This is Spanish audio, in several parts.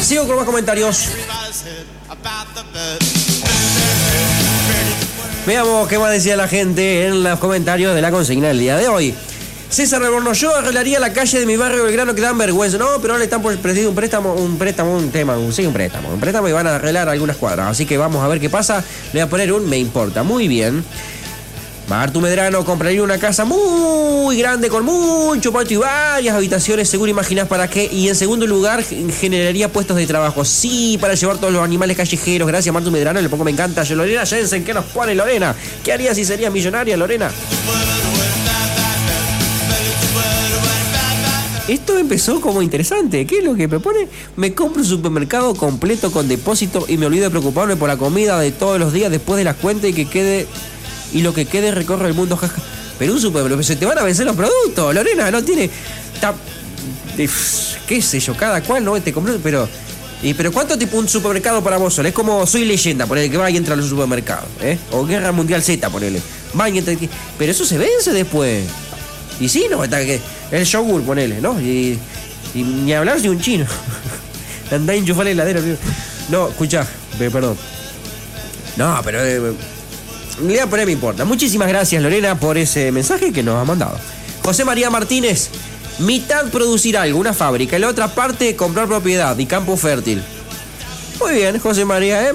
sigo con más comentarios. Veamos qué más decía la gente en los comentarios de la consigna del día de hoy. César Reborno, yo arreglaría la calle de mi barrio Belgrano que dan vergüenza. No, pero ahora le están prestando un préstamo y van a arreglar algunas cuadras. Así que vamos a ver qué pasa. Le voy a poner un me importa. Muy bien. Martu Medrano compraría una casa muy grande con mucho patio y varias habitaciones, seguro imaginás para qué. Y en segundo lugar, generaría puestos de trabajo. Sí, para llevar todos los animales callejeros. Gracias, Martu Medrano, le pongo me encanta. Yo, Lorena Jensen, ¿qué nos pone Lorena? ¿Qué harías si serías millonaria, Lorena? Esto empezó como interesante. ¿Qué es lo que propone? Me compro un supermercado completo con depósito y me olvido de preocuparme por la comida de todos los días después de las cuentas y lo que quede recorre el mundo, jaja. Pero un supermercado, se te van a vencer los productos, Lorena, no tiene... qué sé yo, cada cual no te compró, pero ¿cuánto tipo un supermercado para vos? Es como Soy Leyenda, ponele, que va y entra a los supermercados, o Guerra Mundial Z, ponele. Va y entra, pero eso se vence después. Y sí, no, está que el yogur, ponele, ¿no? Y ni hablar de un chino. Andá a enchufar la heladera. No, escuchá, perdón. No, pero... le voy a poner me importa. Muchísimas gracias, Lorena, por ese mensaje que nos ha mandado. José María Martínez, mitad producir algo, una fábrica, y la otra parte comprar propiedad y campo fértil. Muy bien, José María,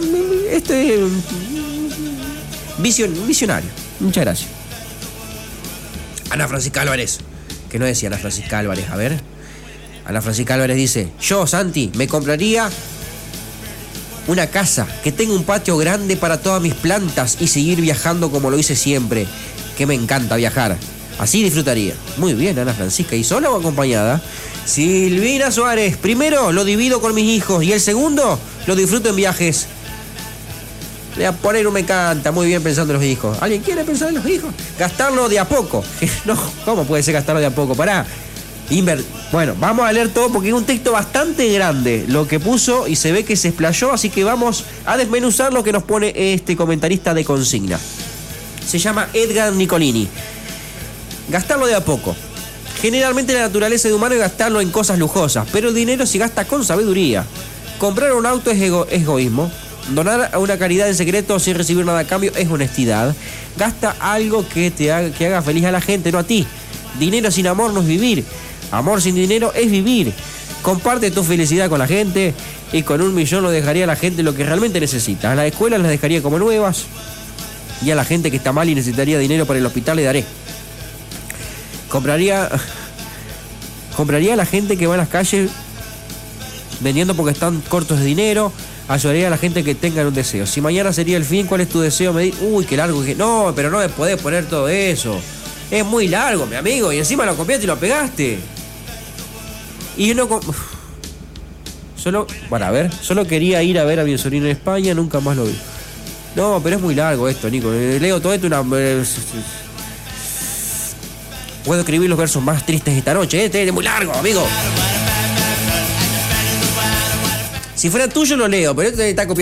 visionario. Muchas gracias. Ana Francisca Álvarez, que no decía Ana Francisca Álvarez, a ver. Ana Francisca Álvarez dice, yo, Santi, me compraría una casa que tenga un patio grande para todas mis plantas y seguir viajando como lo hice siempre, que me encanta viajar. Así disfrutaría. Muy bien, Ana Francisca. ¿Y sola o acompañada? Silvina Suárez, primero lo divido con mis hijos y el segundo lo disfruto en viajes. Le voy a poner un me encanta. Muy bien pensando en los hijos. ¿Alguien quiere pensar en los hijos? Gastarlo de a poco. No, ¿cómo puede ser gastarlo de a poco? Pará. Bueno, vamos a leer todo porque es un texto bastante grande lo que puso y se ve que se explayó, así que vamos a desmenuzar lo que nos pone este comentarista de consigna. Se llama Edgar Nicolini. Gastarlo de a poco. Generalmente la naturaleza de humano es gastarlo en cosas lujosas, pero el dinero se gasta con sabiduría. Comprar un auto es egoísmo. Donar a una caridad en secreto sin recibir nada a cambio es honestidad. Gasta algo que haga feliz a la gente, no a ti. Dinero sin amor no es vivir. Amor sin dinero es vivir. Comparte tu felicidad con la gente y con 1 millón lo dejaría a la gente lo que realmente necesita. A las escuelas las dejaría como nuevas y a la gente que está mal y necesitaría dinero para el hospital le daré. Compraría a la gente que va a las calles vendiendo porque están cortos de dinero. Ayudaría a la gente que tenga un deseo. Si mañana sería el fin, ¿cuál es tu deseo? Uy, qué largo. No, pero no me podés poner todo eso. Es muy largo, mi amigo. Y encima lo copiaste y lo pegaste. Y uno... Solo quería ir a ver a mi sobrino en España, nunca más lo vi. No, pero es muy largo esto, Nico. Leo todo esto puedo escribir los versos más tristes esta noche. Este es muy largo, amigo. Si fuera tuyo lo leo, pero este está copiado.